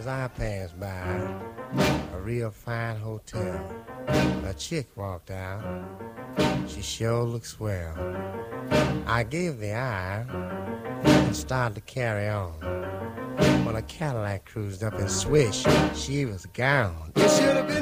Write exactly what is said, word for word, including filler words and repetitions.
as I passed by a real fine hotel, a chick walked out. She sure looked swell. I gave the eye and started to carry on. When a Cadillac cruised up and swish, she was gone. It should have been